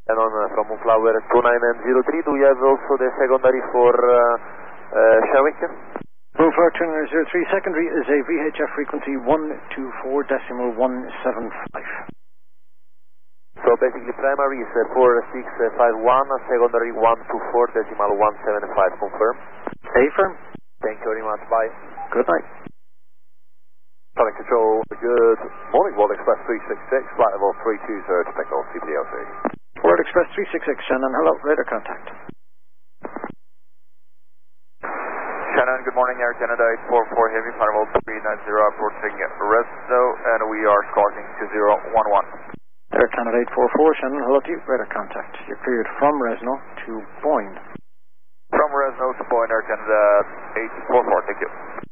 Shannon from Moonflower 2903, do you have also the secondary for Sherwick? Moonflower 2903, secondary is a VHF frequency 124.175. So basically primary is 4651, secondary 124.175, confirm? Affirm. Thank you very much, bye. Good night. Traffic Control, good morning, World Express 366, flight level 320 to Pickle, CPDLC. World Express 366, Shannon, hello, radar contact. Shannon, good morning, Air Canada 844 Heavy, flight level 390 approaching Resno, and we are escorting to 011. Air Canada 844, Shannon, hello to you, radar contact. You're cleared from Resno to Boyne. From Resno to Boyne, Air Canada 844, thank you.